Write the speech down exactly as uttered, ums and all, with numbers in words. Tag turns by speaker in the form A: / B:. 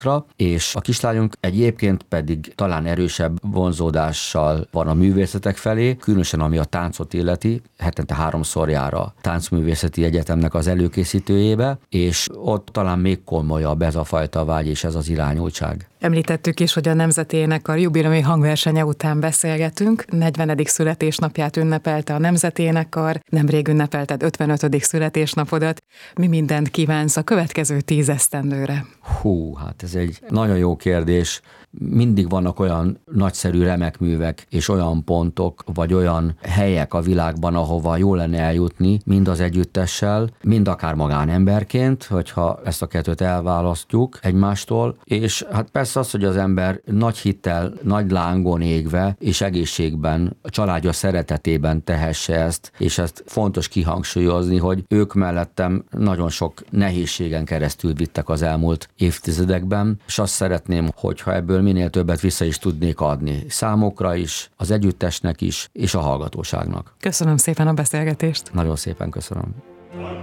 A: és a kislányunk egyébként pedig talán erősebb vonzódással van a művészetek felé, különösen ami a táncot illeti, hetente háromszor jár a Táncművészeti Egyetemnek az előkészítőjébe, és ott talán még komolyabb ez a fajta vágy és ez az irányultság.
B: Említettük is, hogy a Nemzeti Énekkar jubileumi hangversenye után beszélgetünk. negyvenedik születésnapját ünnepelte a Nemzeti Énekkar, nemrég ünnepelted ötvenötödik születésnapodat. Mi mindent kívánsz a következő tíz esztendőre?
A: Hú, hát ez egy nagyon jó kérdés. Mindig vannak olyan nagyszerű remek művek, és olyan pontok, vagy olyan helyek a világban, ahova jó lenne eljutni, mind az együttessel, mind akár magánemberként, hogyha ezt a kettőt elválasztjuk egymástól, és hát persze az, hogy az ember nagy hittel, nagy lángon égve, és egészségben, a családja szeretetében tehesse ezt, és ezt fontos kihangsúlyozni, hogy ők mellettem nagyon sok nehézségen keresztül vittek az elmúlt évtizedekben, és azt szeretném, hogyha ebből minél többet vissza is tudnék adni. Számokra is, az együttesnek is, és a hallgatóságnak.
B: Köszönöm szépen a beszélgetést.
A: Nagyon szépen köszönöm.